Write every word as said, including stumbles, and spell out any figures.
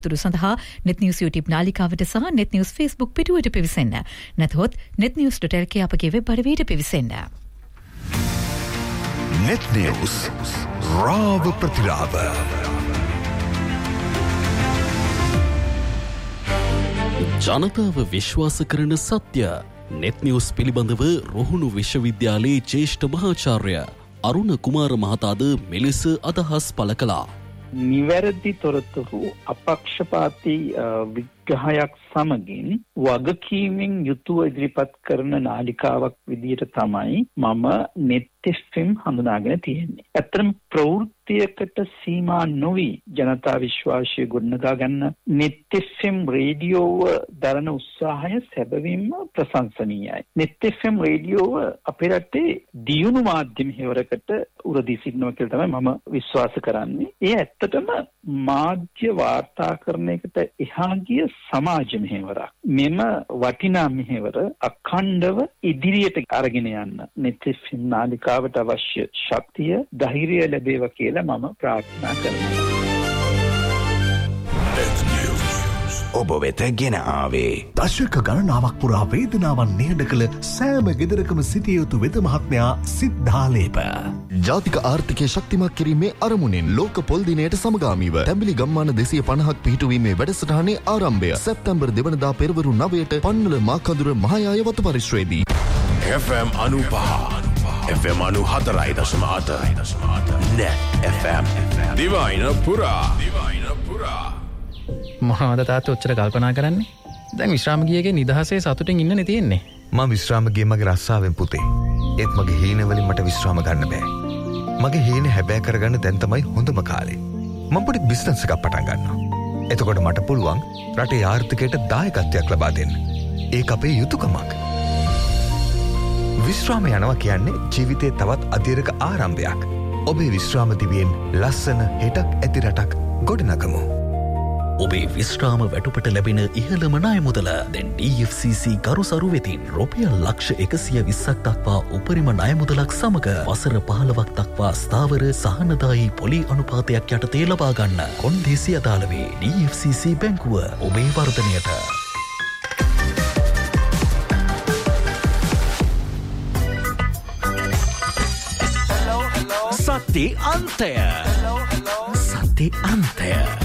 තුරු සඳහා net news YouTube නාලිකාවට සහ net news Facebook පිටුවට පිවිසෙන්න. නැත්නම් net news dot l k අපගේ වෙබ් අඩවියට පිවිසෙන්න. net news රාව ප්‍රතිරාව. ජනතාව විශ්වාස කරන සත්‍ය net news පිළිබඳව රුහුණු විශ්වවිද්‍යාලයේ ජ්‍යෙෂ්ඨ මහාචාර්ය අරුණ කුමාර මහතාද මෙලෙස අදහස් පළ කළා. නිවැරදි තොරතුරු අපක්ෂපාතී විග්‍රහයක් සමගින් වගකීමෙන් යුතුව ඉදිරිපත් කරන නාලිකාවක් විදියට තමයි මම net f m හඳුනාගෙන තියෙන්නේ. ඇත්තටම ප්‍රවෘත්තියකට සීමා නොවි ජනතා විශ්වාසය ගොඩනගා ගන්න net f m රේඩියෝව දරන උත්සාහය සැබවින්ම ප්‍රශංසනීයයි. net f m රේඩියෝව අපේ රටේ දියුණු මාධ්‍ය මෙහෙවරකට උරදී සිටිනවා කියලා තමයි මම විශ්වාස කරන්නේ. ඒ ඇත්තටම මාධ්‍ය වාර්තාකරණයකට එහා ගිය සමාජ මෙහෙවරක්. මෙම වටිනා මෙහෙවර අඛණ්ඩව ඉදිරියට අරගෙන යන්න net f m නාලිකාවට අවශ්‍ය ශක්තිය ධෛර්යය ලැබේවා කියලා මම ප්‍රාර්ථනා කරනවා. ඔබ වෙත ගෙන ආවේ දශක ගණනාවක් පුරා වේදනාවන් නිහඬ කළ සෑම ගෙදරකම සිටිය යුතු වෙද මහත්මයා සිද්ධාලේප. ජාතික ආර්ථිකය ශක්තිමත් කිරීමේ අරමුණෙන් ලෝක පොල් දිනයට සමගාමීව තැඹිලි ගම්මාන දෙසිය පනහක් පිහිටුවීමේ වැඩසටහනේ ආරම්භය සැප්තැම්බර් දෙවනදා පෙරවරු නවයට පන්නල මාකඳුර මහයාය වතු පරිශ්‍රයේදී. F M අනූපහ F M අනූ හතරයි දශම අට net F M දිවයින පුරා දිවයින පුරා. මොහොමද තාත්තේ ඔච්චර කල්පනා කරන්නේ? දැන් විශ්‍රාම ගියේගේ නිදහසේ සතුටින් ඉන්නනේ තියෙන්නේ. මම විශ්‍රාම ගියේ මගේ රස්සාවෙන් පුතේ. ඒත් මගේ හීන වලින් මට විශ්‍රාම ගන්න බෑ. මගේ හීන හැබෑ කරගන්න දැන් තමයි හොඳම කාලේ. මම පොඩි බිස්නස් එකක් පටන් ගන්නවා. එතකොට මට පුළුවන් රටේ ආර්ථිකයට දායකත්වයක් ලබා දෙන්න. ඒක අපේ යුතුයකමක්. විශ්‍රාම යනවා කියන්නේ ජීවිතේ තවත් අධිරක ආරම්භයක්. ඔබේ විශ්‍රාම දිවියෙන් ලස්සන හෙටක් ඇති රටක් ගොඩනගමු. ඔබේ විශ්‍රාම වැටුපට ලැබෙන ඉහළම ණය මුදල දැන් D F C C ගරුසරු වෙතින් රුපියල් ලක්ෂ එකසිය විස්සක් දක්වා උපරිම ණය මුදලක් සමග වසර පහළොවක් දක්වා ස්ථාවර සහනදායී පොලි අනුපාතයක් යටතේ ලබා ගන්න. කොන්දේසි අදාළ වේ D F C C බැංකුව ඔබේ වර්ධනයට. සත්‍ය අන්තය. සත්‍ය අන්තය.